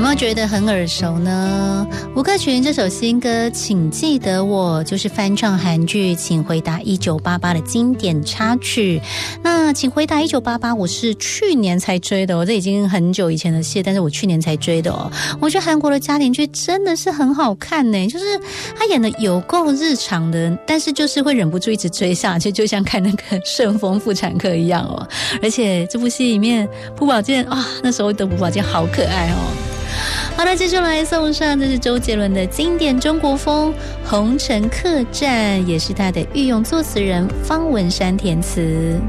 没有觉得很耳熟呢？吴克群这首新歌《请记得我》就是翻唱韩剧《请回答1988》的经典插曲。那《请回答1988》我是去年才追的哦，这已经很久以前的戏，但是我去年才追的哦。我觉得韩国的家庭剧真的是很好看呢，就是他演的有够日常的，但是就是会忍不住一直追下去，就像看那个顺丰妇产科一样哦。而且这部戏里面朴宝剑那时候的朴宝剑好可爱哦。好的，接下来送上这是周杰伦的经典中国风《红尘客栈》，也是他的御用作词人方文山填词。